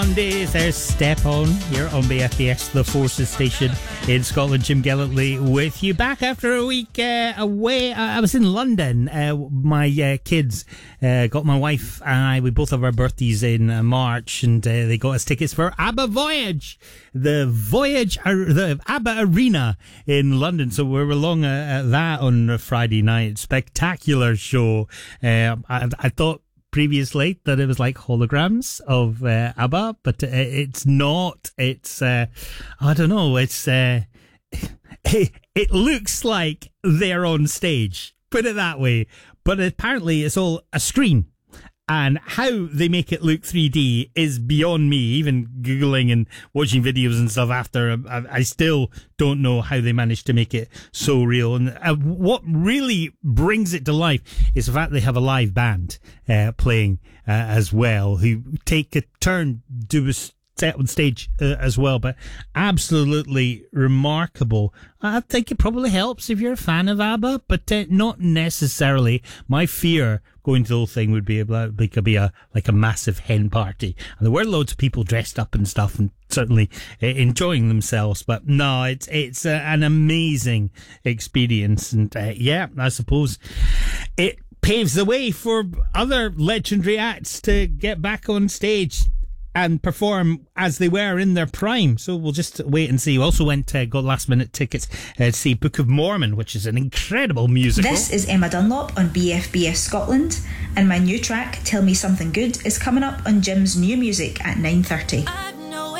Mondays, there's Step On here on BFBS, the Forces station in Scotland. Jim Gillett with you, back after a week away. I was in London. My kids got my wife and I, we both have our birthdays in March, and they got us tickets for ABBA Voyage, the ABBA Arena in London. So we were along at that on Friday night. Spectacular show. I thought previously that it was like holograms of ABBA, but it's not. It's I don't know. It's it looks like they're on stage, put it that way, but apparently it's all a screen. And how they make it look 3D is beyond me. Even Googling and watching videos and stuff after, I still don't know how they managed to make it so real. And what really brings it to life is the fact they have a live band playing as well, who take a turn, do a set on stage as well. But absolutely remarkable. I think it probably helps if you're a fan of ABBA, but not necessarily. My fear going to the whole thing would be like a massive hen party, and there were loads of people dressed up and stuff, and certainly enjoying themselves. But no, it's an amazing experience, and I suppose it paves the way for other legendary acts to get back on stage and perform as they were in their prime. So we'll just wait and see. We also got last minute tickets to see Book of Mormon, which is an incredible musical. This is Emma Dunlop on BFBS Scotland, and my new track, Tell Me Something Good, is coming up on Jim's new music at 9:30.